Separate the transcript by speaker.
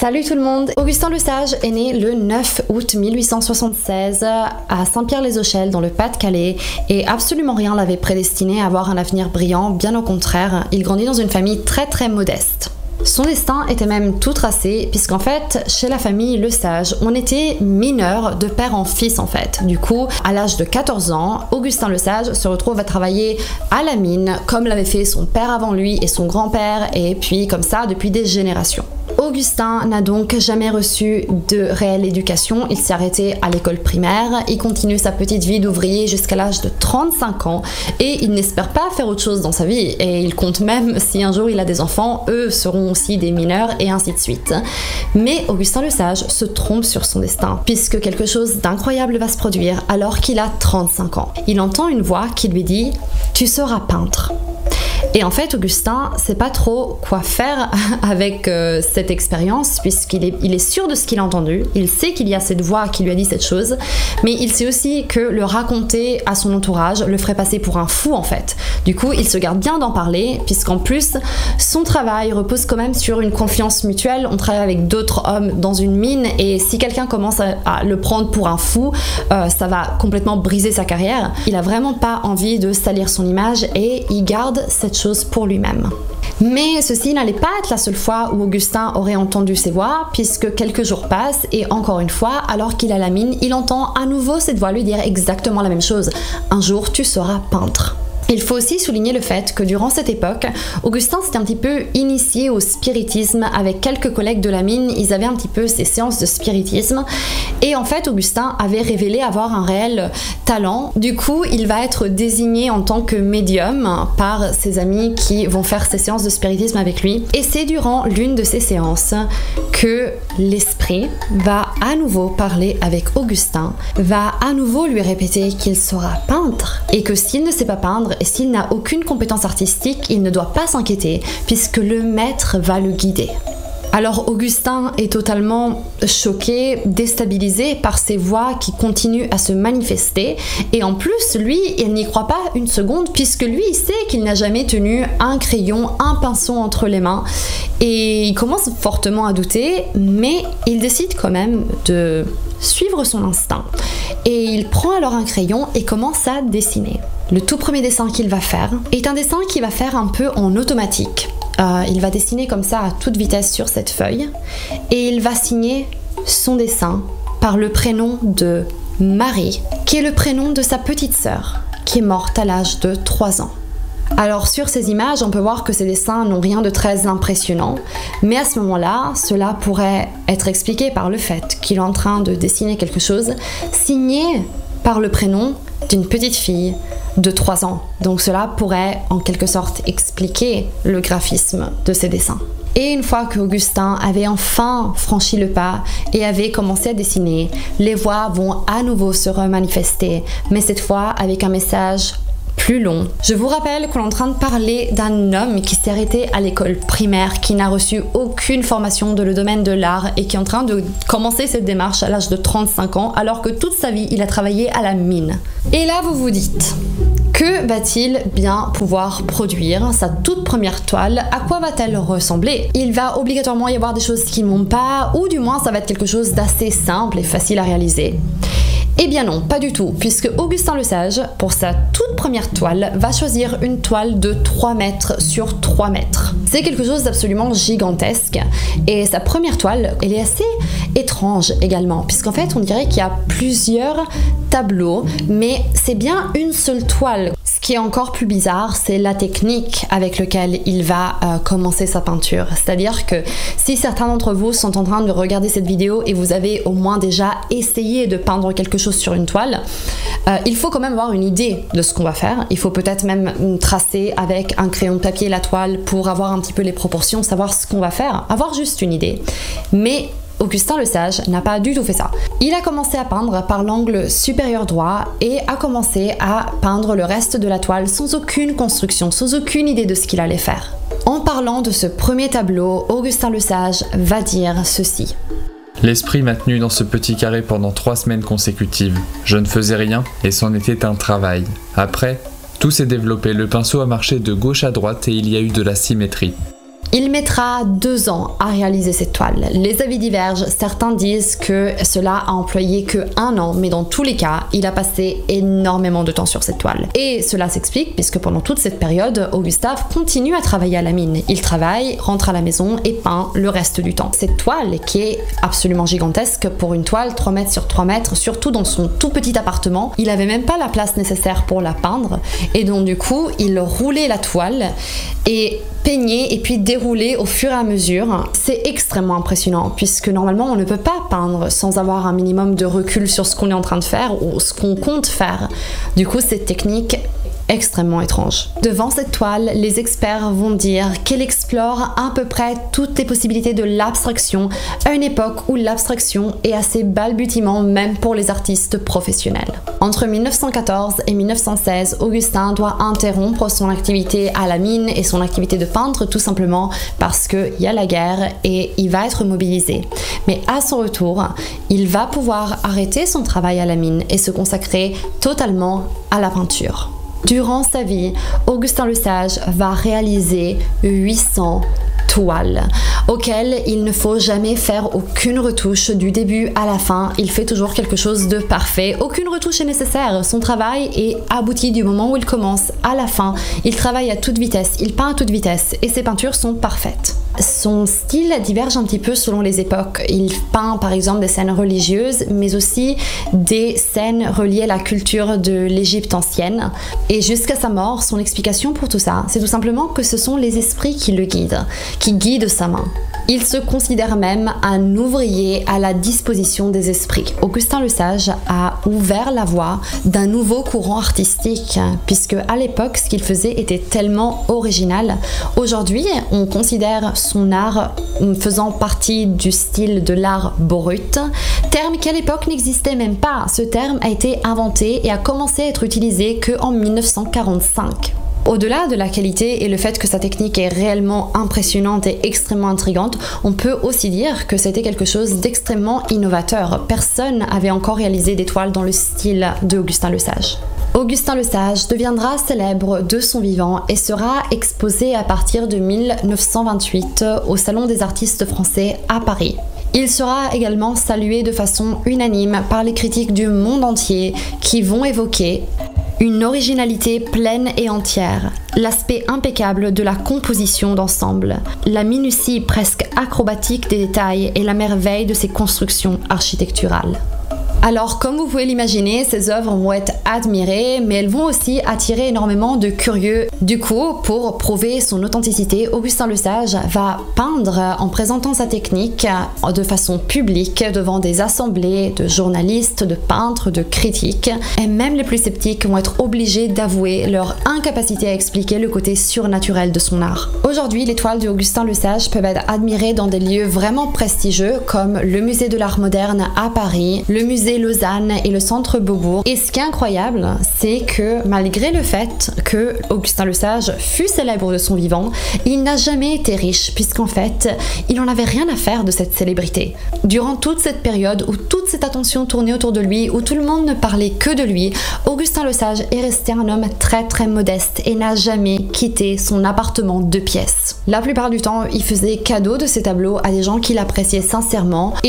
Speaker 1: Salut tout le monde! Augustin Le Sage est né le 9 août 1876 à Saint-Pierre-les-Auxchelles dans le Pas-de-Calais et absolument rien l'avait prédestiné à avoir un avenir brillant, bien au contraire, il grandit dans une famille très modeste. Son destin était même tout tracé puisqu'en fait, chez la famille Le Sage, on était mineur de père en fils en fait. Du coup, à l'âge de 14 ans, Augustin Le Sage se retrouve à travailler à la mine comme l'avait fait son père avant lui et son grand-père et puis comme ça depuis des générations. Augustin n'a donc jamais reçu de réelle éducation, il s'est arrêté à l'école primaire, il continue sa petite vie d'ouvrier jusqu'à l'âge de 35 ans et il n'espère pas faire autre chose dans sa vie et il compte même si un jour il a des enfants, eux seront aussi des mineurs et ainsi de suite. Mais Augustin Le Sage se trompe sur son destin puisque quelque chose d'incroyable va se produire alors qu'il a 35 ans. Il entend une voix qui lui dit « Tu seras peintre ». Et en fait, Augustin sait pas trop quoi faire avec cette expérience puisqu'il est sûr de ce qu'il a entendu, il sait qu'il y a cette voix qui lui a dit cette chose, mais il sait aussi que le raconter à son entourage le ferait passer pour un fou en fait. Du coup, il se garde bien d'en parler puisqu'en plus, son travail repose quand même sur une confiance mutuelle, on travaille avec d'autres hommes dans une mine et si quelqu'un commence à le prendre pour un fou, ça va complètement briser sa carrière. Il a vraiment pas envie de salir son image et il garde cette chose pour lui-même. Mais ceci n'allait pas être la seule fois où Augustin aurait entendu ces voix, puisque quelques jours passent et encore une fois, alors qu'il est à la mine, il entend à nouveau cette voix lui dire exactement la même chose. Un jour, tu seras peintre. Il faut aussi souligner le fait que durant cette époque, Augustin s'était un petit peu initié au spiritisme avec quelques collègues de la mine, ils avaient un petit peu ces séances de spiritisme et en fait Augustin avait révélé avoir un réel talent. Du coup, il va être désigné en tant que médium par ses amis qui vont faire ces séances de spiritisme avec lui et c'est durant l'une de ces séances que l'esprit va à nouveau parler avec Augustin, va à nouveau lui répéter qu'il sera peintre et que s'il ne sait pas peindre et s'il n'a aucune compétence artistique, il ne doit pas s'inquiéter puisque le maître va le guider. Alors Augustin est totalement choqué, déstabilisé par ces voix qui continuent à se manifester et en plus lui il n'y croit pas une seconde puisque lui il sait qu'il n'a jamais tenu un crayon, un pinceau entre les mains et il commence fortement à douter mais il décide quand même de suivre son instinct et il prend alors un crayon et commence à dessiner. Le tout premier dessin qu'il va faire est un dessin qu'il va faire un peu en automatique. Il va dessiner comme ça à toute vitesse sur cette feuille et il va signer son dessin par le prénom de Marie, qui est le prénom de sa petite sœur, qui est morte à l'âge de 3 ans. Alors sur ces images, on peut voir que ces dessins n'ont rien de très impressionnant, mais à ce moment-là, cela pourrait être expliqué par le fait qu'il est en train de dessiner quelque chose signé par le prénom d'une petite fille de 3 ans. Donc cela pourrait en quelque sorte expliquer le graphisme de ces dessins. Et une fois qu'Augustin avait enfin franchi le pas et avait commencé à dessiner, les voix vont à nouveau se remanifester, mais cette fois avec un message plus long. Je vous rappelle qu'on est en train de parler d'un homme qui s'est arrêté à l'école primaire, qui n'a reçu aucune formation dans le domaine de l'art et qui est en train de commencer cette démarche à l'âge de 35 ans alors que toute sa vie il a travaillé à la mine. Et là vous vous dites, que va-t-il bien pouvoir produire sa toute première toile? À quoi va-t-elle ressembler? Il va obligatoirement y avoir des choses qui ne montent pas ou du moins ça va être quelque chose d'assez simple et facile à réaliser. Eh bien non, pas du tout, puisque Augustin Le Sage, pour sa toute première toile, va choisir une toile de 3 mètres sur 3 mètres. C'est quelque chose d'absolument gigantesque, et sa première toile, elle est assez étrange également, puisqu'en fait on dirait qu'il y a plusieurs tableaux, mais c'est bien une seule toile. Ce qui est encore plus bizarre, c'est la technique avec laquelle il va commencer sa peinture. C'est-à-dire que si certains d'entre vous sont en train de regarder cette vidéo et vous avez au moins déjà essayé de peindre quelque chose sur une toile, il faut quand même avoir une idée de ce qu'on va faire. Il faut peut-être même tracer avec un crayon de papier la toile pour avoir un petit peu les proportions, savoir ce qu'on va faire, avoir juste une idée. Mais Augustin Le Sage n'a pas du tout fait ça. Il a commencé à peindre par l'angle supérieur droit et a commencé à peindre le reste de la toile sans aucune construction, sans aucune idée de ce qu'il allait faire. En parlant de ce premier tableau, Augustin Le Sage va dire ceci.
Speaker 2: L'esprit m'a tenu dans ce petit carré pendant 3 semaines consécutives. Je ne faisais rien et c'en était un travail. Après, tout s'est développé, le pinceau a marché de gauche à droite et il y a eu de la symétrie.
Speaker 1: Il mettra 2 ans à réaliser cette toile. Les avis divergent, certains disent que cela a employé que 1 an, mais dans tous les cas, il a passé énormément de temps sur cette toile. Et cela s'explique puisque pendant toute cette période, Augustin continue à travailler à la mine. Il travaille, rentre à la maison et peint le reste du temps. Cette toile, qui est absolument gigantesque pour une toile 3 mètres sur 3 mètres, surtout dans son tout petit appartement, il avait même pas la place nécessaire pour la peindre, et donc du coup, il roulait la toile et peignait et puis déroulait au fur et à mesure. C'est extrêmement impressionnant puisque normalement on ne peut pas peindre sans avoir un minimum de recul sur ce qu'on est en train de faire ou ce qu'on compte faire. Du coup, cette technique extrêmement étrange. Devant cette toile, les experts vont dire qu'elle explore à peu près toutes les possibilités de l'abstraction à une époque où l'abstraction est assez balbutiement même pour les artistes professionnels. Entre 1914 et 1916, Augustin doit interrompre son activité à la mine et son activité de peintre tout simplement parce qu'il y a la guerre et il va être mobilisé. Mais à son retour, il va pouvoir arrêter son travail à la mine et se consacrer totalement à la peinture. Durant sa vie, Augustin Lesage va réaliser 800 toiles, auxquelles il ne faut jamais faire aucune retouche du début à la fin. Il fait toujours quelque chose de parfait. Aucune retouche est nécessaire. Son travail est abouti du moment où il commence à la fin. Il travaille à toute vitesse, il peint à toute vitesse et ses peintures sont parfaites. Son style diverge un petit peu selon les époques. Il peint par exemple des scènes religieuses, mais aussi des scènes reliées à la culture de l'Égypte ancienne. Et jusqu'à sa mort, son explication pour tout ça, c'est tout simplement que ce sont les esprits qui le guident, qui guident sa main. Il se considère même un ouvrier à la disposition des esprits. Augustin Lesage a ouvert la voie d'un nouveau courant artistique, puisque à l'époque, ce qu'il faisait était tellement original. Aujourd'hui, on considère son art faisant partie du style de l'art brut, terme qui à l'époque n'existait même pas. Ce terme a été inventé et a commencé à être utilisé qu'en 1945. Au-delà de la qualité et le fait que sa technique est réellement impressionnante et extrêmement intrigante, on peut aussi dire que c'était quelque chose d'extrêmement innovateur. Personne n'avait encore réalisé des toiles dans le style d'Augustin Lesage. Augustin Lesage deviendra célèbre de son vivant et sera exposé à partir de 1928 au Salon des artistes français à Paris. Il sera également salué de façon unanime par les critiques du monde entier qui vont évoquer une originalité pleine et entière, l'aspect impeccable de la composition d'ensemble, la minutie presque acrobatique des détails et la merveille de ses constructions architecturales. Alors, comme vous pouvez l'imaginer, ces œuvres vont être admirées, mais elles vont aussi attirer énormément de curieux. Du coup, pour prouver son authenticité, Augustin Lesage va peindre en présentant sa technique de façon publique devant des assemblées de journalistes, de peintres, de critiques. Et même les plus sceptiques vont être obligés d'avouer leur incapacité à expliquer le côté surnaturel de son art. Aujourd'hui, les toiles d'Augustin Lesage peuvent être admirées dans des lieux vraiment prestigieux comme le Musée de l'Art Moderne à Paris, le Musée Lausanne et le Centre Beaubourg. Et ce qui est incroyable, c'est que malgré le fait que Augustin Lesage fut célèbre de son vivant, il n'a jamais été riche puisqu'en fait, il n'en avait rien à faire de cette célébrité. Durant toute cette période où toute cette attention tournait autour de lui, où tout le monde ne parlait que de lui, Augustin Lesage est resté un homme très très modeste et n'a jamais quitté son appartement 2 pièces. La plupart du temps, il faisait cadeau de ses tableaux à des gens qui l'appréciaient sincèrement